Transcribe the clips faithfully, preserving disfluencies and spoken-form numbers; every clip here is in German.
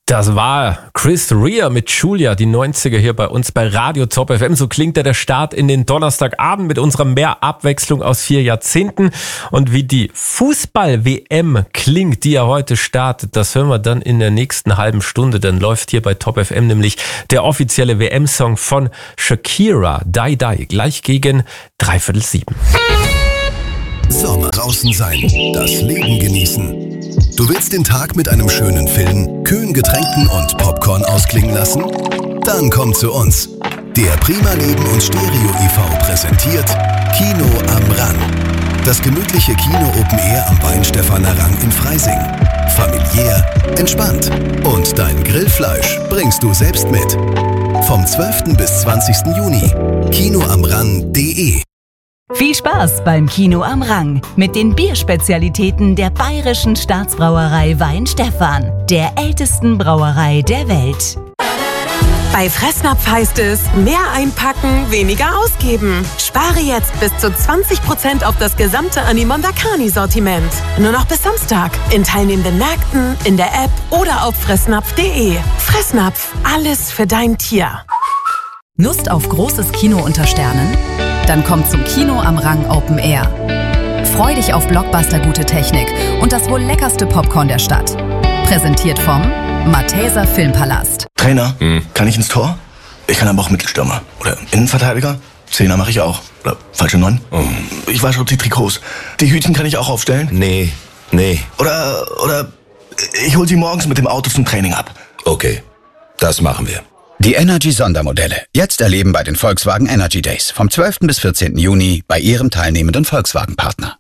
Das war Chris Rea mit Julia, die neunziger hier bei uns bei Radio Top F M. So klingt ja der Start in den Donnerstagabend mit unserer Mehrabwechslung aus vier Jahrzehnten. Und wie die Fußball-W M klingt, die ja heute startet, das hören wir dann in der nächsten halben Stunde. Dann läuft hier bei Top F M nämlich der offizielle W M-Song von Shakira, Die Die, gleich gegen dreiviertel sieben. Sommer, draußen sein, das Leben genießen. Du willst den Tag mit einem schönen Film, kühlen Getränken und Popcorn ausklingen lassen? Dann komm zu uns. Der Prima Leben und Stereo e V präsentiert Kino am Rang. Das gemütliche Kino-Open Air am Weinstefaner Rang in Freising. Familiär, entspannt. Und dein Grillfleisch bringst du selbst mit. Vom zwölften bis zwanzigsten Juni. kino am rang punkt de. Viel Spaß beim Kino am Rang mit den Bierspezialitäten der Bayerischen Staatsbrauerei Weinstefan, der ältesten Brauerei der Welt. Bei Fressnapf heißt es, mehr einpacken, weniger ausgeben. Spare jetzt bis zu zwanzig Prozent auf das gesamte Animondakani-Sortiment. Nur noch bis Samstag. In teilnehmenden Märkten, in der App oder auf fressnapf punkt de. Fressnapf, alles für dein Tier. Lust auf großes Kino unter Sternen? Dann komm zum Kino am Rang Open Air. Freu dich auf Blockbuster-gute Technik und das wohl leckerste Popcorn der Stadt. Präsentiert vom Malteser Filmpalast. Trainer, hm. kann ich ins Tor? Ich kann aber auch Mittelstürmer. Oder Innenverteidiger? Zehner mache ich auch. Oder falsche Neun? Oh. Ich wasche die Trikots. Die Hütchen kann ich auch aufstellen? Nee, nee. Oder, oder ich hol sie morgens mit dem Auto zum Training ab. Okay, das machen wir. Die Energy-Sondermodelle. Jetzt erleben bei den Volkswagen Energy Days. Vom zwölften bis vierzehnten Juni bei Ihrem teilnehmenden Volkswagen-Partner.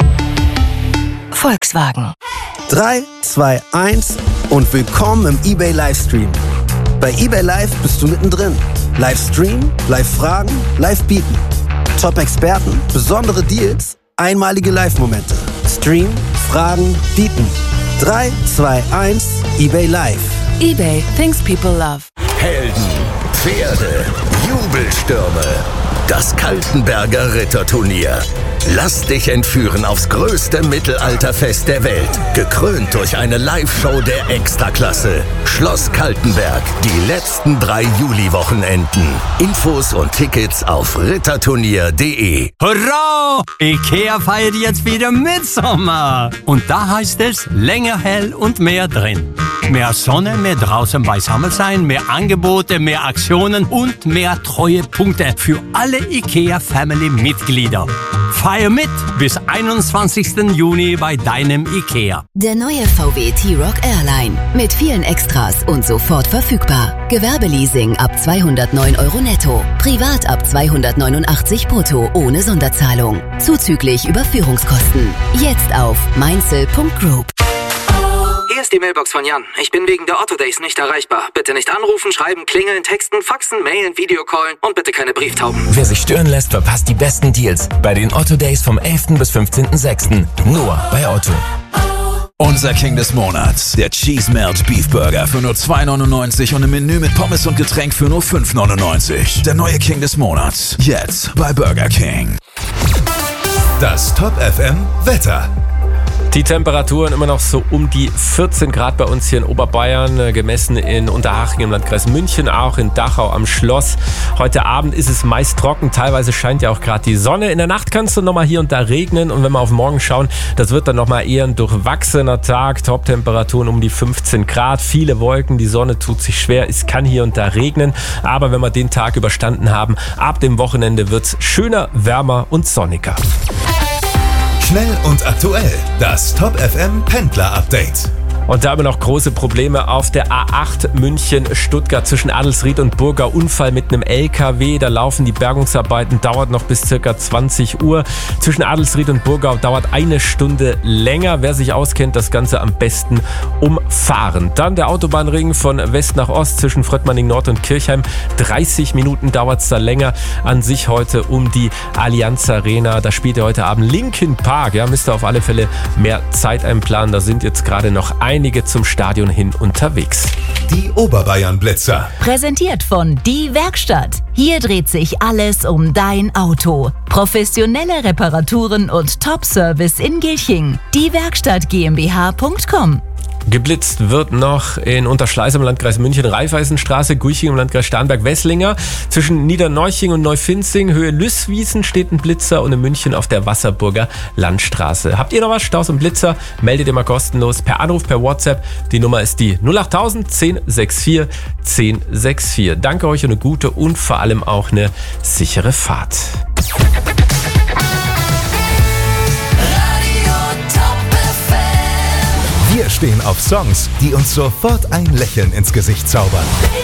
Volkswagen. drei, zwei, eins und willkommen im eBay Livestream. Bei eBay Live bist du mittendrin. Livestream, Live-Fragen, Live-Bieten. Top-Experten, besondere Deals, einmalige Live-Momente. Stream, Fragen, Bieten. drei, zwei, eins, eBay Live. eBay, things people love. Helden, Pferde, Jubelstürme. Das Kaltenberger Ritterturnier. Lass dich entführen aufs größte Mittelalterfest der Welt. Gekrönt durch eine Live-Show der Extraklasse. Schloss Kaltenberg, die letzten drei Juli-Wochenenden. Infos und Tickets auf ritterturnier punkt de. Hurra! Ikea feiert jetzt wieder Mitsommer. Und da heißt es, länger hell und mehr drin. Mehr Sonne, mehr draußen beisammen sein, mehr Angebote, mehr Aktionen und mehr Treuepunkte für alle IKEA-Family-Mitglieder. Feier mit bis einundzwanzigsten Juni bei deinem IKEA. Der neue V W T-Roc Airline mit vielen Extras und sofort verfügbar. Gewerbeleasing ab zweihundertneun Euro netto. Privat ab zweihundertneunundachtzig brutto ohne Sonderzahlung. Zuzüglich Überführungskosten. Jetzt auf mainzel punkt group. Hier ist die Mailbox von Jan. Ich bin wegen der Otto Days nicht erreichbar. Bitte nicht anrufen, schreiben, klingeln, texten, faxen, mailen, Videocallen und bitte keine Brieftauben. Wer sich stören lässt, verpasst die besten Deals bei den Otto Days vom elften bis fünfzehnten sechsten Nur bei Otto. Unser King des Monats, der Cheese Melt Beef Burger für nur zwei neunundneunzig und ein Menü mit Pommes und Getränk für nur fünf neunundneunzig. Der neue King des Monats, jetzt bei Burger King. Das Top F M Wetter. Die Temperaturen immer noch so um die vierzehn Grad bei uns hier in Oberbayern, gemessen in Unterhaching im Landkreis München, auch in Dachau am Schloss. Heute Abend ist es meist trocken, teilweise scheint ja auch gerade die Sonne. In der Nacht kann es dann nochmal hier und da regnen und wenn wir auf morgen schauen, das wird dann nochmal eher ein durchwachsener Tag. Toptemperaturen um die fünfzehn Grad, viele Wolken, die Sonne tut sich schwer, es kann hier und da regnen. Aber wenn wir den Tag überstanden haben, ab dem Wochenende wird es schöner, wärmer und sonniger. Schnell und aktuell, das Top F M Pendler Update. Und da haben wir noch große Probleme auf der A acht München-Stuttgart zwischen Adelsried und Burgau. Unfall mit einem L K W, da laufen die Bergungsarbeiten, dauert noch bis circa zwanzig Uhr. Zwischen Adelsried und Burgau dauert eine Stunde länger. Wer sich auskennt, das Ganze am besten umfahren. Dann der Autobahnring von West nach Ost zwischen Fröttmanning Nord und Kirchheim. dreißig Minuten dauert es da länger. An sich heute um die Allianz Arena. Da spielt ihr heute Abend Linkin Park. Ja, müsst ihr auf alle Fälle mehr Zeit einplanen. Da sind jetzt gerade noch ein einige zum Stadion hin unterwegs. Die Oberbayern-Blitzer. Präsentiert von Die Werkstatt. Hier dreht sich alles um dein Auto. Professionelle Reparaturen und Top-Service in Gilching. Die Werkstatt GmbH punkt com. Geblitzt wird noch in Unterschleiß im Landkreis München, Raiffeisenstraße, Guiching im Landkreis Starnberg-Wesslinger. Zwischen Niederneuching und Neufinzing, Höhe Lüßwiesen, steht ein Blitzer und in München auf der Wasserburger Landstraße. Habt ihr noch was? Staus und Blitzer? Meldet ihr mal kostenlos per Anruf, per WhatsApp. Die Nummer ist die null acht null null null eins sechs vier eins null sechs vier. Danke euch und eine gute und vor allem auch eine sichere Fahrt. Wir stehen auf Songs, die uns sofort ein Lächeln ins Gesicht zaubern.